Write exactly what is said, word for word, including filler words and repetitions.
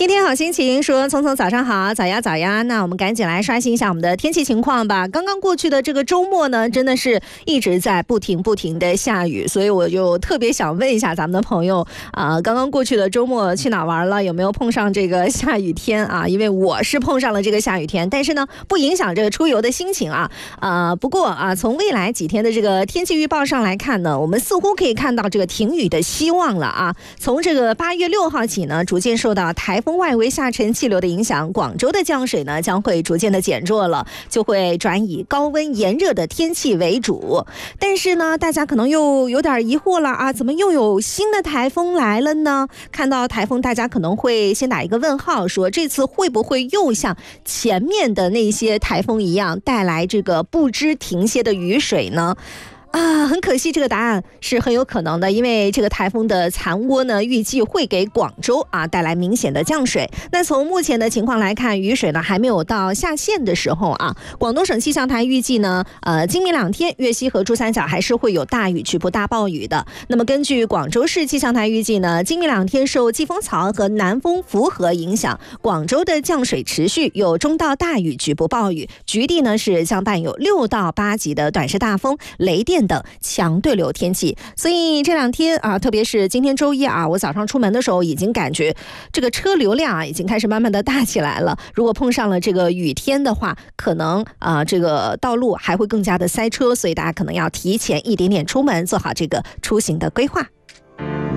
天天好心情说聪聪早上好，早呀早呀，那我们赶紧来刷新一下我们的天气情况吧。刚刚过去的这个周末呢，真的是一直在不停不停的下雨，所以我就特别想问一下咱们的朋友啊、呃，刚刚过去的周末去哪玩了？有没有碰上这个下雨天啊？因为我是碰上了这个下雨天，但是呢，不影响这个出游的心情啊。呃，不过啊，从未来几天的这个天气预报上来看呢，我们似乎可以看到这个停雨的希望了啊。从这个八月六号起呢，逐渐受到台风外围下沉气流的影响，广州的降水呢将会逐渐的减弱了，就会转以高温炎热的天气为主。但是呢，大家可能又有点疑惑了啊，怎么又有新的台风来了呢？看到台风，大家可能会先打一个问号，说这次会不会又像前面的那些台风一样，带来这个不知停歇的雨水呢？啊，很可惜，这个答案是很有可能的，因为这个台风的残涡呢，预计会给广州啊带来明显的降水。那从目前的情况来看，雨水呢还没有到下线的时候啊。广东省气象台预计呢，呃，今明两天粤西和珠三角还是会有大雨、局部大暴雨的。那么根据广州市气象台预计呢，今明两天受季风槽和南风符合影响，广州的降水持续，有中到大雨、局部暴雨，局地呢是将伴有六到八级的短时大风、雷电等强对流天气。所以这两天啊，特别是今天周一啊，我早上出门的时候已经感觉这个车流量啊已经开始慢慢的大起来了。如果碰上了这个雨天的话，可能啊这个道路还会更加的塞车，所以大家可能要提前一点点出门，做好这个出行的规划。